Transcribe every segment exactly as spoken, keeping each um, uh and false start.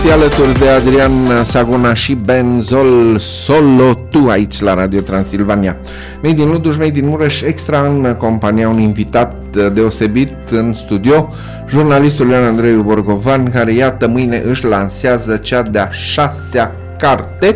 Alături de Adrian Saguna și Benzol Solo Tu aici la Radio Transilvania. Mei din Luduș, mei din Mureș, extra în compania un invitat deosebit în studio, jurnalistul Ioan Andrei Borgovan, care iată mâine își lansează cea de-a șasea carte.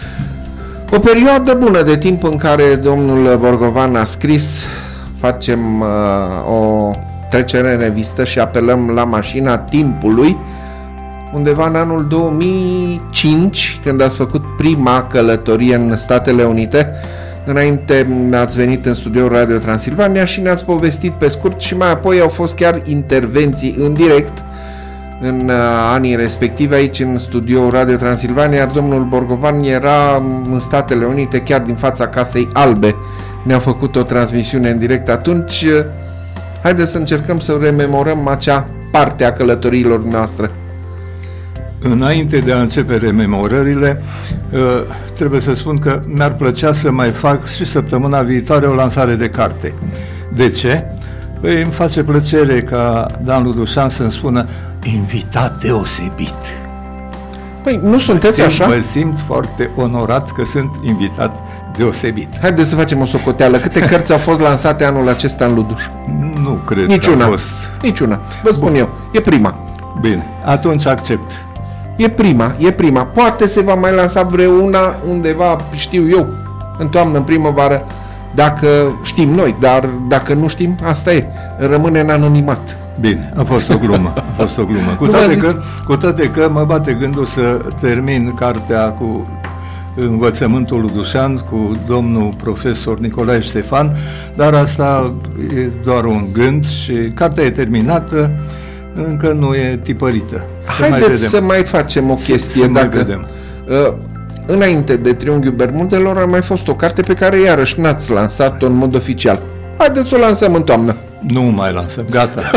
O perioadă bună de timp în care domnul Borgovan a scris, facem uh, o trecere în revistă și apelăm la mașina timpului, undeva în anul două mii cinci, când ați făcut prima călătorie în Statele Unite. Înainte ați venit în studioul Radio Transilvania și ne-ați povestit pe scurt și mai apoi au fost chiar intervenții în direct în anii respectivi aici în studioul Radio Transilvania, iar domnul Borgovan era în Statele Unite, chiar din fața Casei Albe. Ne-a făcut o transmisiune în direct atunci. Haideți să încercăm să rememorăm acea parte a călătoriilor noastre. Înainte de a începe rememorările, trebuie să spun că mi-ar plăcea să mai fac și săptămâna viitoare o lansare de carte. De ce? Păi îmi face plăcere ca Dan Ludușan să-mi spună invitat deosebit. Păi nu sunteți simt, așa? Mă simt foarte onorat că sunt invitat deosebit. Haideți să facem o socoteală. Câte cărți au fost lansate anul acesta în Luduș? Nu cred Niciuna. că a fost. Niciuna. Vă spun Bun. eu. E prima. Bine. Atunci accept. E prima, e prima. Poate se va mai lansa vreuna undeva, știu eu, în toamnă, în primăvară, dacă știm noi, dar dacă nu știm, asta e. Rămâne în anonimat. Bine, a fost o glumă. A fost o glumă. Cu toate, că, cu toate că mă bate gândul să termin cartea cu învățământul ludușan cu domnul profesor Nicolae Ștefan, dar asta e doar un gând și cartea e terminată, încă nu e tipărită. Să Haideți mai să mai facem o chestie. Să, să dacă, mai vedem. Uh, înainte de Triunghiul Bermudelor a mai fost o carte pe care iarăși n-ați lansat-o în mod oficial. Haideți să o lansăm în toamnă. Nu mai lansăm, gata.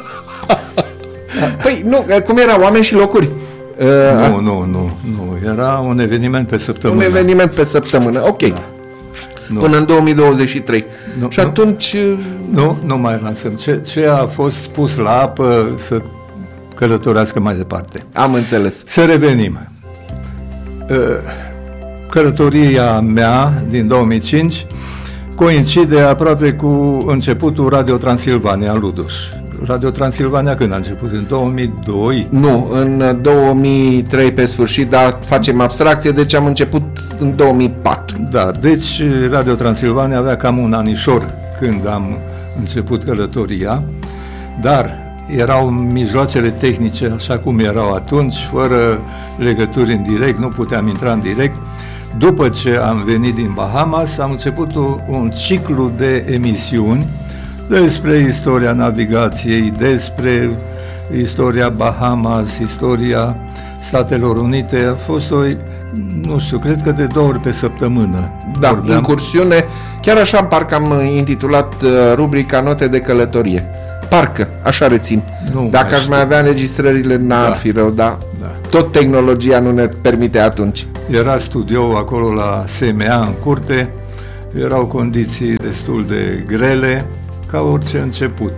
Păi nu, cum era, Oameni și locuri? Uh, nu, nu, nu, nu. Era un eveniment pe săptămână. Un eveniment pe săptămână, ok. Da. Nu. Până în două mii douăzeci și trei. Nu, și nu, atunci... Nu, nu mai lansăm. Ce, ce a fost pus la apă să călătorească mai departe. Am înțeles. Să revenim. Călătoria mea din două mii cinci coincide aproape cu începutul Radio Transilvania în Luduș. Radio Transilvania când a început? În două mii doi? Nu, în două mii trei pe sfârșit, dar facem abstracție, deci am început în două mii patru. Da, deci Radio Transilvania avea cam un anișor când am început călătoria, dar erau mijloacele tehnice așa cum erau atunci, fără legături în direct, nu puteam intra în direct. După ce am venit din Bahamas, am început un ciclu de emisiuni despre istoria navigației, despre istoria Bahamas, istoria Statelor Unite. A fost o, nu știu, cred că de două ori pe săptămână. Da, vorbeam. incursiune, chiar așa parcă am intitulat rubrica Note de călătorie. Parcă, așa rețin. Nu Dacă mai aș știu. mai avea înregistrările, n-ar Da. fi rău, da. Da. Tot tehnologia nu ne permite atunci. Era studio acolo la S M A în curte, erau condiții destul de grele, ca orice început.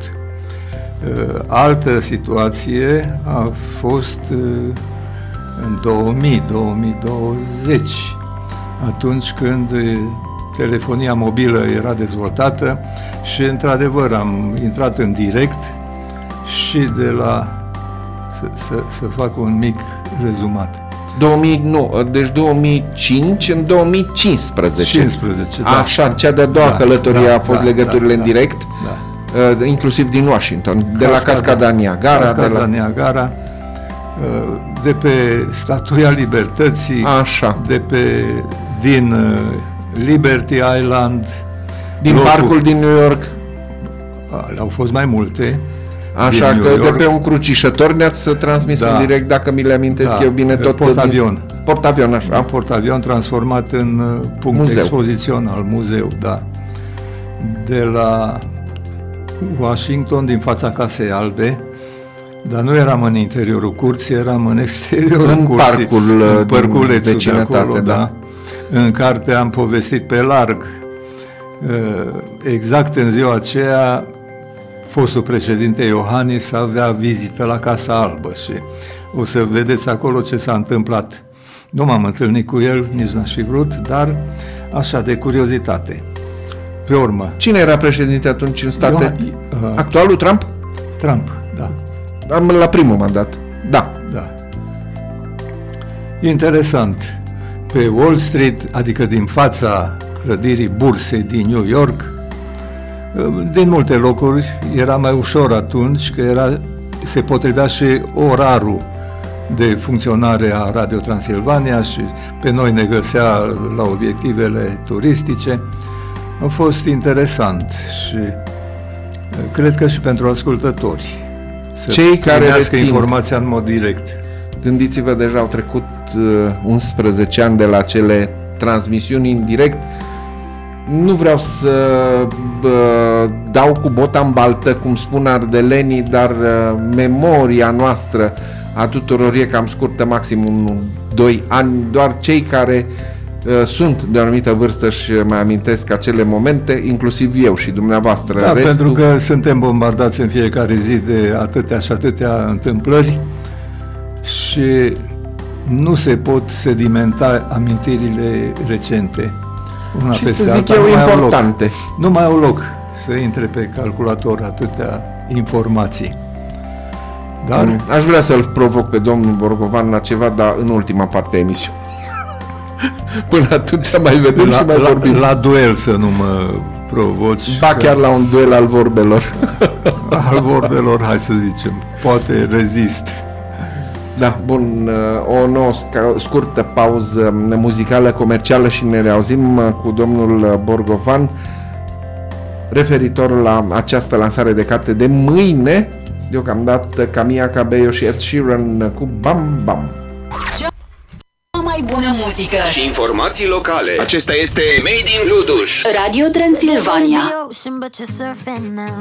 Altă situație a fost în două mii, două mii douăzeci, atunci când telefonia mobilă era dezvoltată și într-adevăr am intrat în direct și de la să, să, să fac un mic rezumat. două mii, nu, deci două mii cinci în două mii cincisprezece. cincisprezece, da. Așa, cea de-a doua Da, călătorie da, a fost da, legăturile da, în direct, da. uh, inclusiv din Washington, de Cascada, la Cascada Niagara. Cascada de la... Niagara, uh, de pe Statuia Libertății, Așa. de pe, din uh, Liberty Island, Din locul, parcul din New York. au fost mai multe. Așa din că New de York. pe un crucișător ne-ați transmis Da. în direct, dacă mi le amintesc Da, eu bine, tot portavion. Din... Portavion, așa. Un portavion transformat în uh, punct Muzeu. expozițional, muzeu, da. De la Washington, din fața Casei Albe, dar nu eram în interiorul curții, eram în exteriorul În curții. parcul, în din parculețul de vecinătate, acolo, da. da. În carte am povestit pe larg. Exact în ziua aceea, fostul președinte Iohannis avea vizită la Casa Albă și O să vedeți acolo ce s-a întâmplat. Nu m-am întâlnit cu el, nici n-aș fi vrut, dar așa, de curiozitate. Pe urmă. Cine era președinte atunci în state? Eu, uh, Actualul Trump? Trump, da. Am la primul mandat. Da. Da. Interesant. Pe Wall Street, adică din fața clădirii bursei din New York, din multe locuri era mai ușor atunci, că era, se potrivea și orarul de funcționare a Radio Transilvania și pe noi ne găsea la obiectivele turistice. A fost interesant și cred că și pentru ascultători să cei care rețin informația în mod direct. Gândiți-vă, deja au trecut unsprezece ani de la cele transmisiuni în direct. Nu vreau să bă, dau cu bota în baltă, cum spun ardelenii, dar uh, memoria noastră a tuturor e cam scurtă, maxim unu doi ani. Doar cei care uh, sunt de o anumită vârstă și mai amintesc acele momente, inclusiv eu și dumneavoastră. Da, Restul... pentru că suntem bombardați în fiecare zi de atâtea și atâtea întâmplări și nu se pot sedimenta amintirile recente. Una și peste să zic alta, eu nu mai importante. Au loc. Nu mai au loc să intre pe calculator atâtea informații. Dar... Aș vrea să-l provoc pe domnul Borgovan la ceva, dar în ultima parte a emisiunii. Până atunci mai vedem la, și mai la, vorbim. La duel să nu mă provoci. Ba chiar la un duel al vorbelor. Al vorbelor, hai să zicem. Poate rezist. Da, bun, o nouă scurtă pauză muzicală, comercială și ne reauzim cu domnul Borgovan referitor la această lansare de carte de mâine, deocamdată Camila Cabello și Ed Sheeran cu Bam Bam. Cea mai bună muzică și informații locale. Acesta este Made in Luduș. Radio Transilvania.